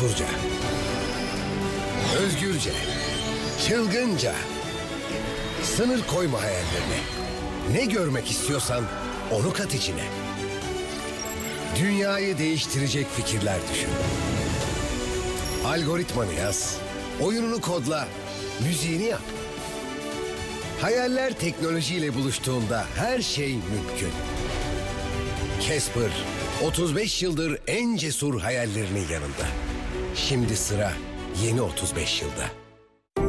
Cesurca, özgürce, çılgınca. Sınır koyma hayallerine. Ne görmek istiyorsan onu kat içine. Dünyayı değiştirecek fikirler düşün. Algoritmanı yaz, oyununu kodla, müziğini yap. Hayaller teknolojiyle buluştuğunda her şey mümkün. Casper, 35 yıldır en cesur hayallerinin yanında. Şimdi sıra yeni 35 yılda.